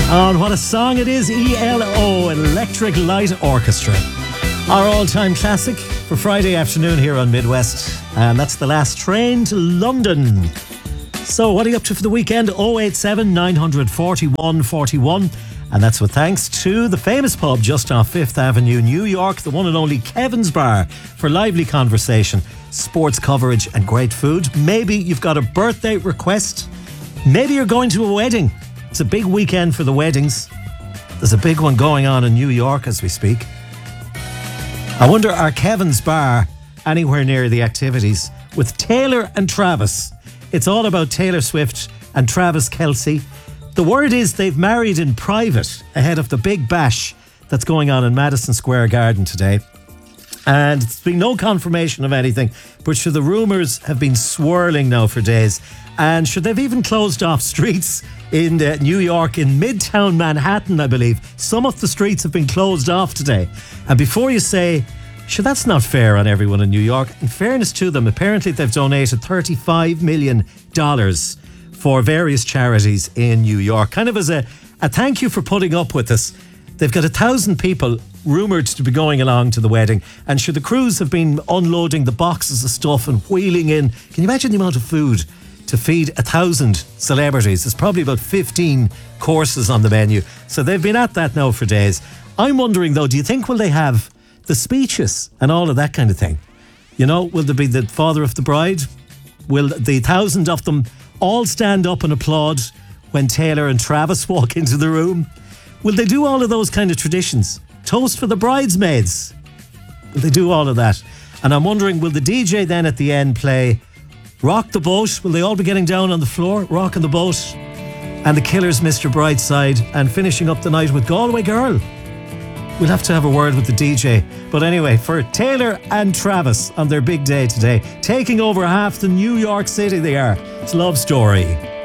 And what a song it is, ELO, Electric Light Orchestra. Our all-time classic for Friday afternoon here on Midwest. And that's The Last Train to London. So what are you up to for the weekend? 087 941 41. And that's with thanks to the famous pub just off 5th Avenue, New York, the one and only Kevin's Bar, for lively conversation, sports coverage and great food. Maybe you've got a birthday request. Maybe you're going to a wedding. It's a big weekend for the weddings. There's a big one going on in New York as we speak. I wonder, are Kevin's Bar anywhere near the activities with Taylor and Travis? It's all about Taylor Swift and Travis Kelce. The word is they've married in private ahead of the big bash that's going on in Madison Square Garden today. And there's been no confirmation of anything, but sure, the rumours have been swirling now for days. And sure, they've even closed off streets in New York, in Midtown Manhattan, I believe. Some of the streets have been closed off today. And before you say, sure, that's not fair on everyone in New York, in fairness to them, apparently they've donated $35 million for various charities in New York. Kind of as a thank you for putting up with us. They've got 1,000 people rumoured to be going along to the wedding. And sure, the crews have been unloading the boxes of stuff and wheeling in. Can you imagine the amount of food to feed 1,000 celebrities? There's probably about 15 courses on the menu. So they've been at that now for days. I'm wondering though, do you think will they have the speeches and all of that kind of thing? You know, will there be the father of the bride? Will the 1,000 of them all stand up and applaud when Taylor and Travis walk into the room? Will they do all of those kind of traditions? Toast for the bridesmaids? Will they do all of that? And I'm wondering, will the DJ then at the end play Rock the Boat? Will they all be getting down on the floor, rocking the boat? And the Killers, Mr. Brightside, and finishing up the night with Galway Girl. We'll have to have a word with the DJ. But anyway, for Taylor and Travis on their big day today, taking over half the New York City they are. It's Love Story.